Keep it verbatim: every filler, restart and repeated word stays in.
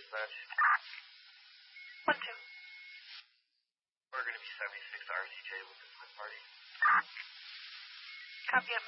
dispatch. One, two. We're going to be seventy-six R C J with the split party. Copy it.